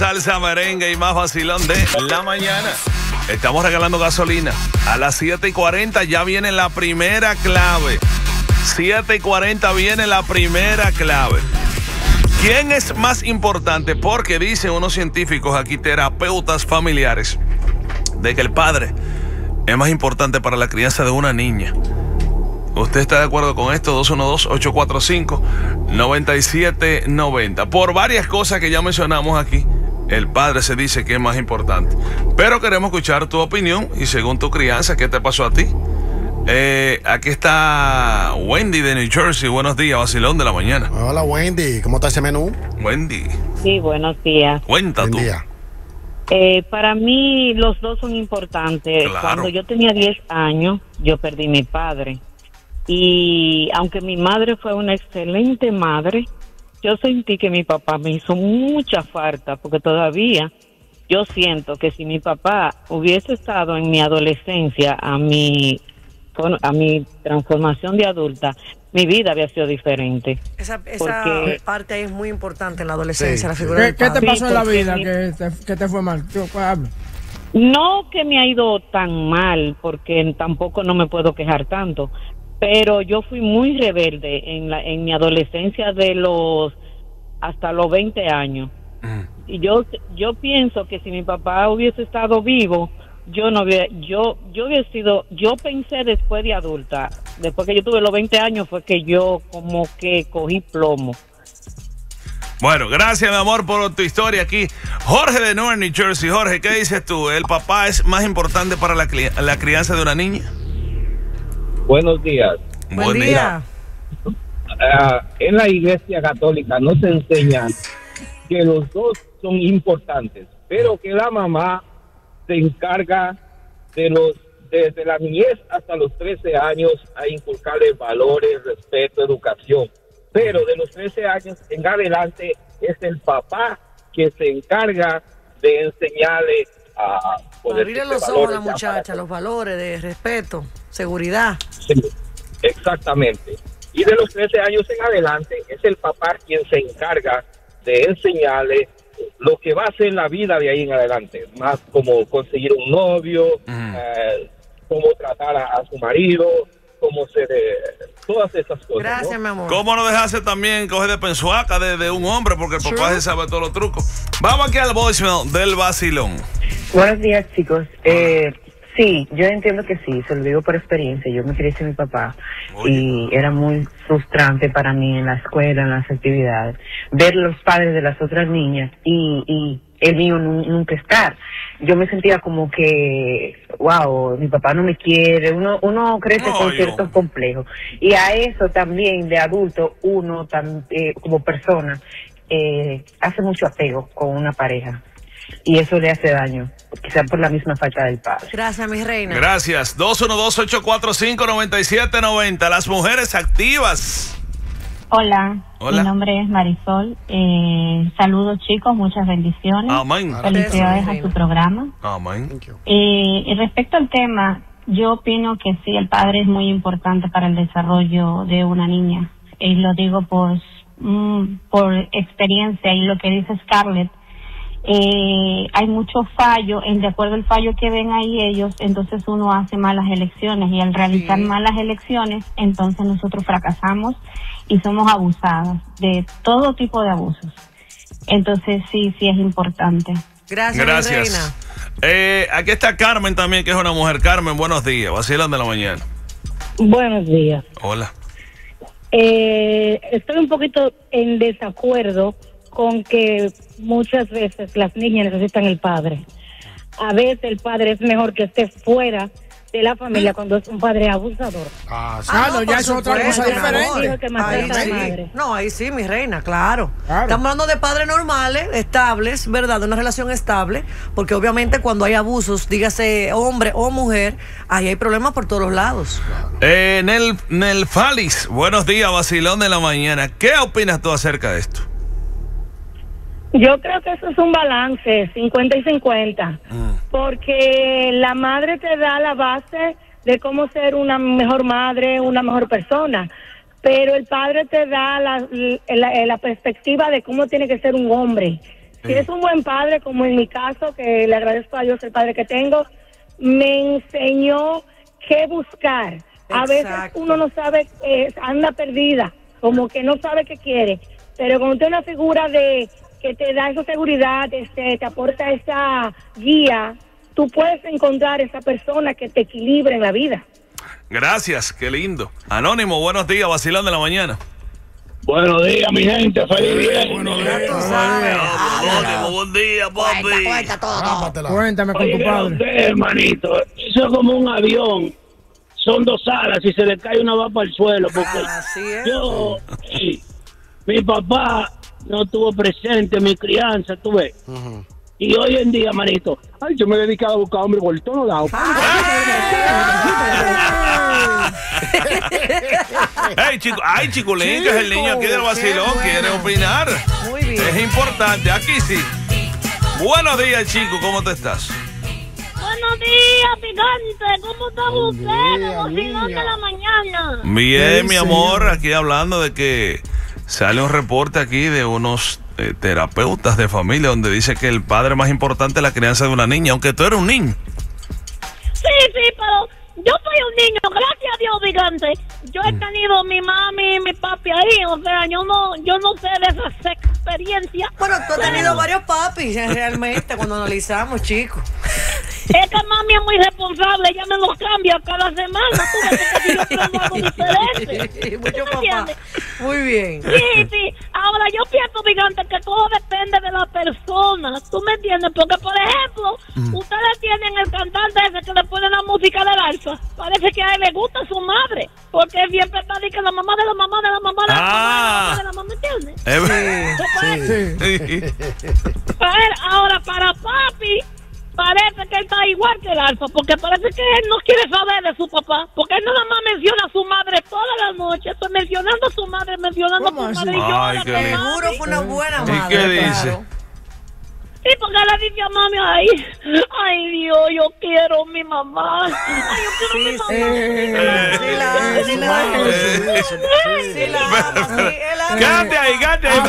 Salsa, merengue y más vacilón de la mañana. Estamos regalando gasolina. A las 7:40 ya viene la primera clave. 7:40 viene la primera clave. ¿Quién es más importante? Porque dicen unos científicos aquí, terapeutas familiares, de que el padre es más importante para la crianza de una niña. ¿Usted está de acuerdo con esto? 212-845-9790. Por varias cosas que ya mencionamos aquí, el padre se dice que es más importante. Pero queremos escuchar tu opinión y según tu crianza, ¿qué te pasó a ti? Aquí está Wendy de New Jersey. Buenos días, vacilón de la mañana. Hola Wendy, ¿cómo está ese menú? Wendy. Sí, buenos días. Cuenta tú. Día. Para mí los dos son importantes. Claro. Cuando yo tenía 10 años, yo perdí a mi padre. Y aunque mi madre fue una excelente madre, yo sentí que mi papá me hizo mucha falta, porque todavía yo siento que si mi papá hubiese estado en mi adolescencia, a mi transformación de adulta, mi vida había sido diferente. Esa Porque parte ahí es muy importante en la adolescencia, Sí, la sí. figura del ¿Qué te padre. pasó en la porque vida mi- que te fue mal? Habla. No que me ha ido tan mal, porque tampoco no me puedo quejar tanto, pero yo fui muy rebelde en mi adolescencia hasta los 20 años. Y yo pienso que si mi papá hubiese estado vivo, yo pensé después de adulta, después que yo tuve los 20 años fue que yo como que cogí plomo. Bueno, gracias, mi amor, por tu historia aquí. Jorge de Newark, New Jersey. Jorge, ¿qué dices tú? ¿El papá es más importante para la crianza de una niña? Buenos días. Buen día. En la Iglesia Católica nos enseñan que los dos son importantes, pero que la mamá se encarga desde la niñez hasta los 13 años a inculcarle valores, respeto, educación. Pero de los 13 años en adelante es el papá que se encarga de enseñarle a Abrirle los ojos a la muchacha, los valores de respeto, seguridad. Sí, exactamente. Y de los 13 años en adelante es el papá quien se encarga de enseñarle lo que va a hacer en la vida de ahí en adelante, más como conseguir un novio, cómo tratar a su marido, cómo ser todas esas cosas. Gracias, ¿no? mi amor. ¿Cómo no dejarse también coger de pensuaca de un hombre? Porque el papá se sabe todos los trucos. Vamos aquí al voicemail del vacilón. Buenos días, chicos. Sí, yo entiendo que sí, se lo digo por experiencia. Yo me crié sin mi papá y era muy frustrante para mí en la escuela, en las actividades, ver los padres de las otras niñas y el mío nunca estar. Yo me sentía como que, wow, mi papá no me quiere. Uno crece con ciertos complejos. Y a eso también, de adulto, uno como persona hace mucho apego con una pareja. Y eso le hace daño, quizá por la misma falta del padre. Gracias, mi reina. Gracias. 212-845-9790. Las mujeres activas. Hola, Hola. Mi nombre es Marisol. Saludos, chicos, muchas bendiciones. Amén. Felicidades a tu programa. Amén. Y respecto al tema, yo opino que sí, el padre es muy importante para el desarrollo de una niña. Y lo digo por experiencia y lo que dice Scarlett. Hay mucho fallo, de acuerdo al fallo que ven ahí ellos, entonces uno hace malas elecciones y al realizar malas elecciones, entonces nosotros fracasamos y somos abusadas de todo tipo de abusos. Entonces sí es importante. Gracias, mi reina. Aquí está Carmen también, que es una mujer. Carmen, buenos días. Vacilón de la mañana. Buenos días. Hola. Estoy un poquito en desacuerdo con que muchas veces las niñas necesitan el padre. A veces el padre es mejor que esté fuera de la familia cuando es un padre abusador. No, ya es otra cosa diferente. Ahí sí, mi reina, claro. Estamos hablando de padres normales, estables, ¿verdad? De una relación estable, porque obviamente cuando hay abusos, dígase hombre o mujer, ahí hay problemas por todos los lados. Nel Félix, buenos días, vacilón de la mañana. ¿Qué opinas tú acerca de esto? Yo creo que eso es un balance, 50 y 50, porque la madre te da la base de cómo ser una mejor madre, una mejor persona, pero el padre te da la perspectiva de cómo tiene que ser un hombre, Si es un buen padre, como en mi caso, que le agradezco a Dios el padre que tengo, me enseñó qué buscar. A veces uno no sabe, anda perdida, como que no sabe qué quiere, pero cuando tiene una figura que te da esa seguridad, te aporta esa guía, tú puedes encontrar esa persona que te equilibre en la vida. Gracias, qué lindo. Anónimo, buenos días, vacilón de la mañana. Buenos días, mi gente, feliz viernes. Buenos días. Buen día, papi. Cuenta todo. Cuéntame con tu padre. Usted, hermanito, eso es como un avión. Son 2 alas, si se le cae una va para el suelo. Porque mi papá no estuvo presente en mi crianza, tú ves. Y hoy en día, manito, yo me he dedicado a buscar hombre por todos lados. Chiculín, que es el niño aquí del vacilón, quiere opinar. Muy bien. Es importante, aquí sí. Buenos días, chico, ¿cómo te estás? Buenos días, Picante. ¿Cómo está usted? Vacilón de la mañana. Bien, mi amor, aquí hablando de que sale un reporte aquí de unos terapeutas de familia donde dice que el padre más importante es la crianza de una niña, aunque tú eres un niño. Sí, pero yo soy un niño, gracias a Dios, Picante. Yo he tenido mi mami y mi papi ahí, o sea, yo no sé de esas experiencias. Bueno, tú has tenido varios papis, realmente, cuando analizamos, chicos. Es que mami es muy responsable, ella me los cambia cada semana. Tú ves que yo tengo algo diferente. Mucho papá. Muy bien. Sí. Ahora yo pienso, Picante, que todo depende de la persona. ¿Tú me entiendes? Porque, por ejemplo, ustedes tienen el cantante ese que le pone la música del alfa. Parece que a él le gusta su madre. Porque siempre está diciendo que la mamá de la mamá de la mamá de la mamá de la mamá, ¿me entiendes? Sí. A ver, ahora para papi parece que él está igual que el alfa, porque parece que él no quiere saber de su papá, porque él nada más menciona a su madre toda la noche, pues mencionando a su madre, mencionando a su madre, y llora. Seguro fue una buena madre. ¿Y qué dice? Sí, porque le dice a mami, ay Dios, yo quiero mi mamá. Ay, yo quiero mi mamá. Quédate ahí,